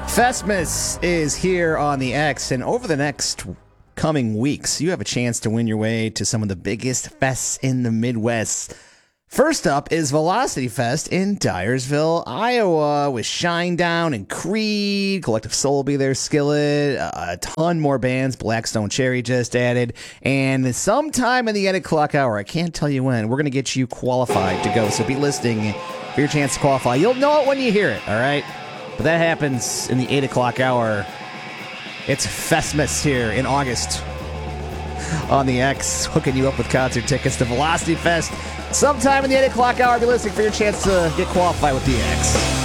Festmas is here on the X, and over the next coming weeks, you have a chance to win your way to some of the biggest fests in the Midwest. First up is Velocity Fest in Dyersville, Iowa, with Shinedown and Creed, Collective Soul will be there, Skillet, a ton more bands, Blackstone Cherry just added, and sometime in the 8 o'clock hour, I can't tell you when, we're going to get you qualified to go, so be listening for your chance to qualify. You'll know it when you hear it, all right? But that happens in the 8 o'clock hour. It's Festmas here in August on the X, hooking you up with concert tickets to Velocity Fest. Sometime in the 8 o'clock hour, be listening for your chance to get qualified with the X.